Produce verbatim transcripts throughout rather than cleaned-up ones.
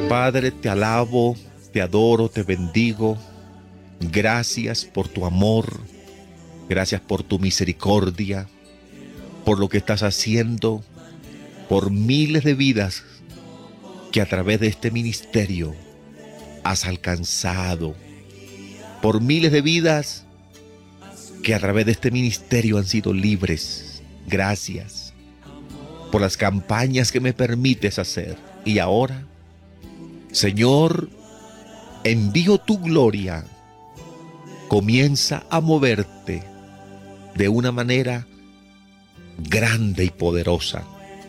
Padre, te alabo, te adoro, te bendigo. Gracias por tu amor, gracias por tu misericordia, por lo que estás haciendo, por miles de vidas que a través de este ministerio has alcanzado, por miles de vidas que a través de este ministerio han sido libres. Gracias por las campañas que me permites hacer. Y ahora, Señor, envío tu gloria. Comienza a moverte de una manera grande y poderosa.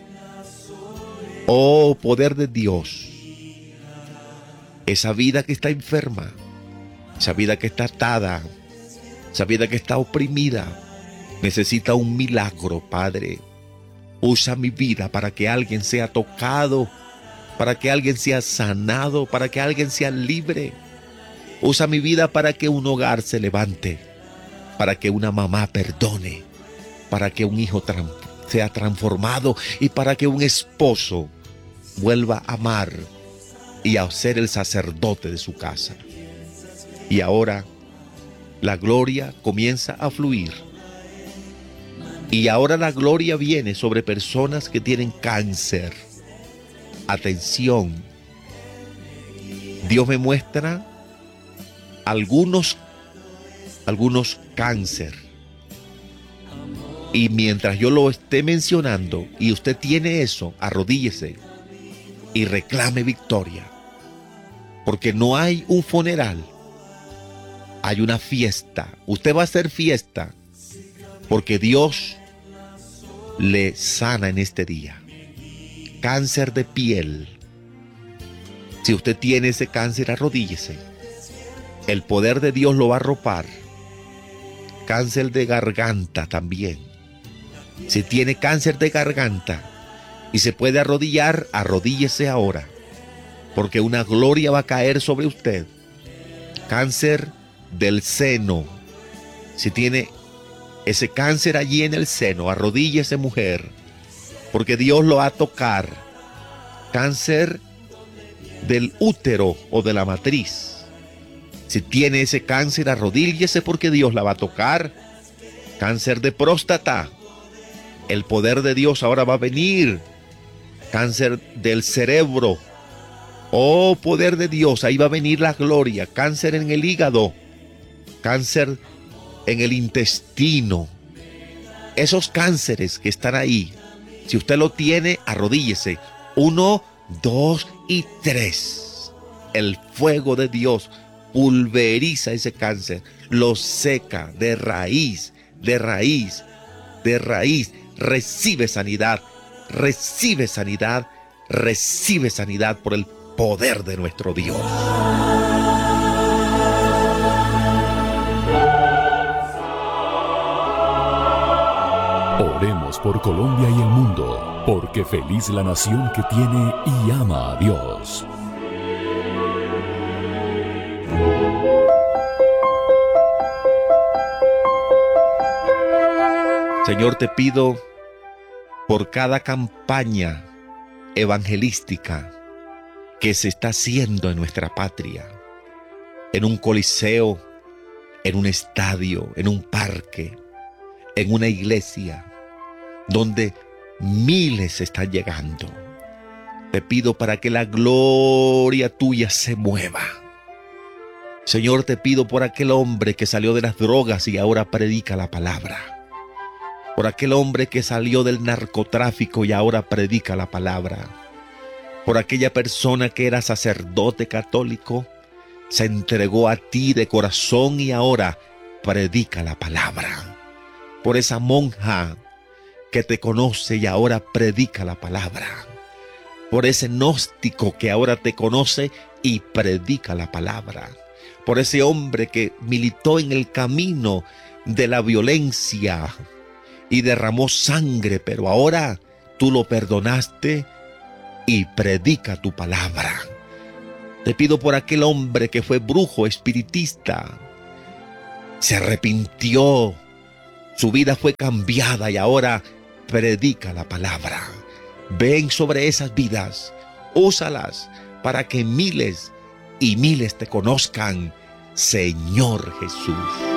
Oh, poder de Dios, esa vida que está enferma, esa vida que está atada, esa vida que está oprimida, necesita un milagro, Padre. Usa mi vida para que alguien sea tocado, para que alguien sea sanado, para que alguien sea libre. Usa mi vida para que un hogar se levante, para que una mamá perdone, para que un hijo tra- sea transformado y para que un esposo vuelva a amar y a ser el sacerdote de su casa. Y ahora la gloria comienza a fluir. Y ahora la gloria viene sobre personas que tienen cáncer. Atención, Dios me muestra algunos, algunos cáncer. Y mientras yo lo esté mencionando y usted tiene eso, arrodíllese y reclame victoria. Porque no hay un funeral, hay una fiesta. Usted va a hacer fiesta porque Dios le sana en este día. Cáncer de piel. Si usted tiene ese cáncer, arrodíllese. El poder de Dios lo va a arropar. Cáncer de garganta también. Si tiene cáncer de garganta y se puede arrodillar, arrodíllese ahora, porque una gloria va a caer sobre usted. Cáncer del seno. Si tiene ese cáncer allí en el seno, arrodíllese, mujer, porque Dios lo va a tocar. Cáncer del útero o de la matriz. Si tiene ese cáncer, arrodíllese porque Dios la va a tocar. Cáncer de próstata. El poder de Dios ahora va a venir. Cáncer del cerebro. Oh, poder de Dios, ahí va a venir la gloria. Cáncer en el hígado. Cáncer en el intestino. Esos cánceres que están ahí, si usted lo tiene, arrodíllese. Uno, dos y tres. El fuego de Dios pulveriza ese cáncer, lo seca de raíz, de raíz, de raíz. Recibe sanidad, recibe sanidad, recibe sanidad por el poder de nuestro Dios. Oremos por Colombia y el mundo, porque feliz la nación que tiene y ama a Dios. Señor, te pido por cada campaña evangelística que se está haciendo en nuestra patria, en un coliseo, en un estadio, en un parque, en una iglesia, donde miles están llegando. Te pido para que la gloria tuya se mueva. Señor, te pido por aquel hombre que salió de las drogas y ahora predica la palabra. Por aquel hombre que salió del narcotráfico y ahora predica la palabra. Por aquella persona que era sacerdote católico, se entregó a ti de corazón y ahora predica la palabra. Por esa monja que te conoce y ahora predica la palabra. Por ese gnóstico que ahora te conoce y predica la palabra. Por ese hombre que militó en el camino de la violencia y derramó sangre, pero ahora tú lo perdonaste y predica tu palabra. Te pido por aquel hombre que fue brujo, espiritista, se arrepintió, su vida fue cambiada y ahora predica la palabra. Ven sobre esas vidas, úsalas para que miles y miles te conozcan, Señor Jesús.